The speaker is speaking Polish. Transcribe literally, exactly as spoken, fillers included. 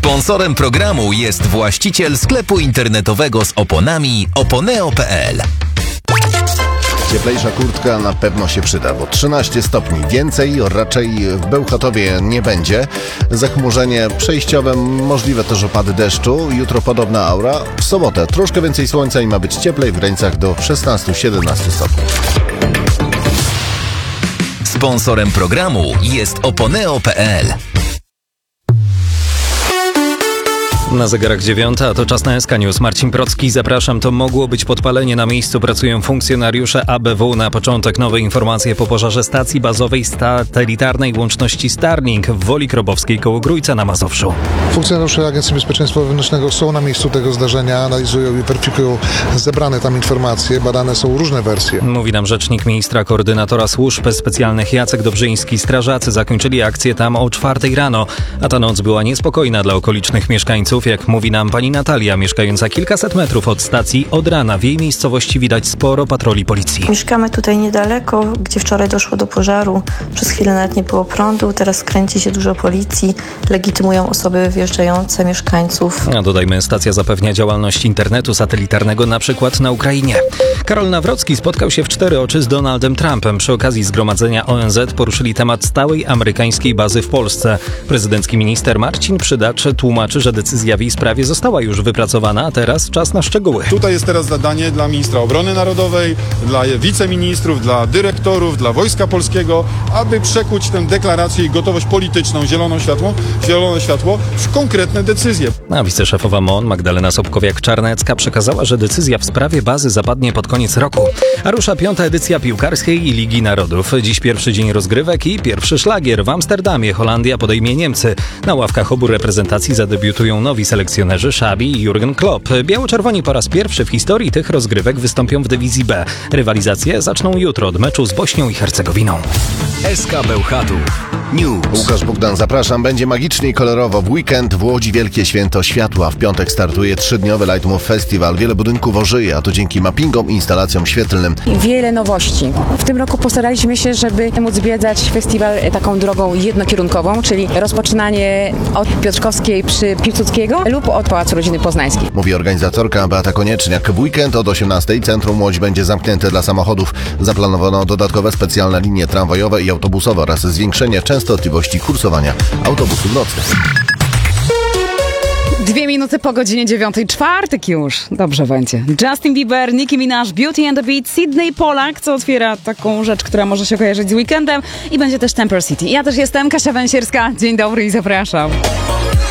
Sponsorem programu jest właściciel sklepu internetowego z oponami oponeo kropka pe el. Cieplejsza kurtka na pewno się przyda, bo trzynaście stopni. Więcej raczej w Bełchatowie nie będzie. Zachmurzenie przejściowe, możliwe też opady deszczu. Jutro podobna aura. W sobotę troszkę więcej słońca i ma być cieplej w granicach do szesnaście siedemnaście stopni. Sponsorem programu jest oponeo kropka pe el. Na zegarach dziewiąta, a to czas na S K News. Marcin Procki, zapraszam. To mogło być podpalenie. Na miejscu pracują funkcjonariusze A B W. Na początek nowe informacje po pożarze stacji bazowej satelitarnej łączności Starlink w Woli Krobowskiej koło Grójca na Mazowszu. Funkcjonariusze Agencji Bezpieczeństwa Wewnętrznego są na miejscu tego zdarzenia, analizują i weryfikują zebrane tam informacje. Badane są różne wersje. Mówi nam rzecznik ministra koordynatora służb specjalnych Jacek Dobrzyński. Strażacy zakończyli akcję tam o czwartej rano, a ta noc była niespokojna dla okolicznych mieszkańców. Jak mówi nam pani Natalia, mieszkająca kilkaset metrów od stacji, od rana w jej miejscowości widać sporo patroli policji. Mieszkamy tutaj niedaleko, gdzie wczoraj doszło do pożaru. Przez chwilę nawet nie było prądu, teraz kręci się dużo policji, legitymują osoby wjeżdżające, mieszkańców. A dodajmy, stacja zapewnia działalność internetu satelitarnego na przykład na Ukrainie. Karol Nawrocki spotkał się w cztery oczy z Donaldem Trumpem. Przy okazji zgromadzenia O N Z poruszyli temat stałej amerykańskiej bazy w Polsce. Prezydencki minister Marcin Przydacz tłumaczy, że decyzja w jej sprawie została już wypracowana, a teraz czas na szczegóły. Tutaj jest teraz zadanie dla ministra obrony narodowej, dla wiceministrów, dla dyrektorów, dla Wojska Polskiego, aby przekuć tę deklarację i gotowość polityczną, zieloną światło, zielone światło w konkretne decyzje. A wiceszefowa M O N Magdalena Sobkowiak-Czarnecka przekazała, że decyzja w sprawie bazy zapadnie pod koniec roku. A rusza piąta edycja piłkarskiej Ligi Narodów. Dziś pierwszy dzień rozgrywek i pierwszy szlagier. W Amsterdamie Holandia podejmie Niemcy. Na ławkach obu reprezentacji zadebiutują nowi selekcjonerzy Xabi i Jurgen Klopp. Biało-czerwoni po raz pierwszy w historii tych rozgrywek wystąpią w dywizji B. Rywalizacje zaczną jutro od meczu z Bośnią i Hercegowiną. S K Bełchatów News. Łukasz Bogdan, zapraszam. Będzie magicznie i kolorowo. W weekend w Łodzi Wielkie Święto Światła. W piątek startuje trzydniowy Lightmove Festival. Wiele budynków ożyje, a to dzięki mappingom i instalacjom świetlnym. Wiele nowości. W tym roku postaraliśmy się, żeby móc zwiedzać festiwal taką drogą jednokierunkową, czyli rozpoczynanie od Piotrkowskiej przy Piłsudskiego lub od Pałacu Rodziny Poznańskiej. Mówi organizatorka Beata Konieczniak. W weekend od osiemnastej centrum Łodź będzie zamknięte dla samochodów. Zaplanowano dodatkowe specjalne linie tramwajowe i autobusowe oraz zwiększenie częstotliwości kursowania autobusów nocnych. Dwie minuty po godzinie dziewiątej, czwartek już. Dobrze będzie. Justin Bieber, Nicki Minaj, Beauty and the Beat, Sydney Pollack, co otwiera taką rzecz, która może się kojarzyć z weekendem, i będzie też Temper City. Ja też jestem Kasia Węsierska. Dzień dobry i zapraszam.